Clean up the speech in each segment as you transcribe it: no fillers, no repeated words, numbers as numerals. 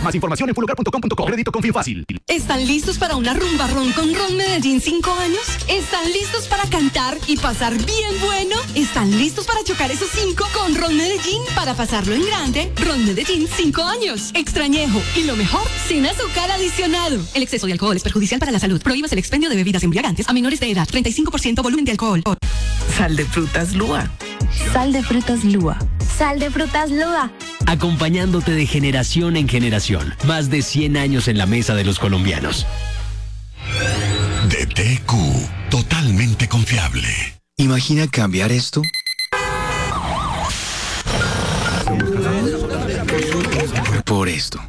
Más información en pulgar.com.co. Crédito con Fin Fácil. ¿Están listos para una rumba ron con Ron Medellín 5 años? ¿Están listos para cantar y pasar bien bueno? ¿Están listos para chocar esos 5 con Ron Medellín para pasarlo en grande? Ron Medellín 5 años. Extrañejo. Y lo mejor, sin azúcar adicionado. El exceso de alcohol es perjudicial para la salud. Prohíbas el expendio de bebidas embriagantes a menores de edad. 35% volumen de alcohol. Sal de frutas Lúa. Sal de frutas Lúa. Sal de frutas Lúa. Acompañándote de generación en generación. Más de 100 años en la mesa de los colombianos. DTQ, totalmente confiable. ¿Imagina cambiar esto? Por esto.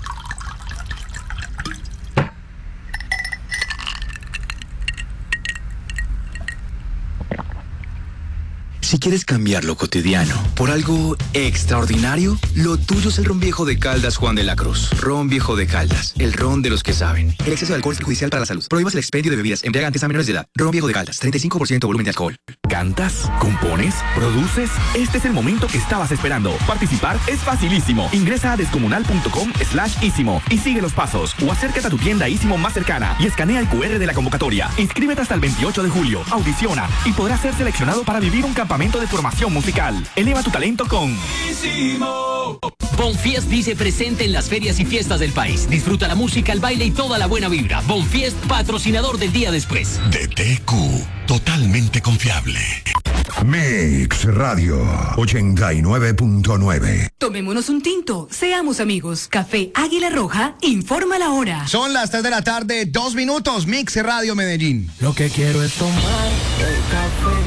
Si quieres cambiar lo cotidiano por algo extraordinario, lo tuyo es el ron viejo de Caldas Juan de la Cruz. Ron viejo de Caldas, el ron de los que saben. El exceso de alcohol es perjudicial para la salud. Prohíbas el expendio de bebidas embriagantes a menores de edad. Ron viejo de Caldas, 35% volumen de alcohol. ¿Cantas? ¿Compones? ¿Produces? Este es el momento que estabas esperando. Participar es facilísimo. Ingresa a descomunal.com/ísimo y sigue los pasos. O acércate a tu tienda Ísimo más cercana y escanea el QR de la convocatoria. Inscríbete hasta el 28 de julio. Audiciona y podrás ser seleccionado para vivir un campamento de formación musical. Eleva tu talento con Ísimo. Bonfiest dice presente en las ferias y fiestas del país. Disfruta la música, el baile y toda la buena vibra. Bonfiest, patrocinador del día después. DTQ, totalmente confiable. Mix Radio 89.9. Tomémonos un tinto. Seamos amigos. Café Águila Roja informa la hora. Son las 3 de la tarde, 2 minutos. Mix Radio Medellín. Lo que quiero es tomar el café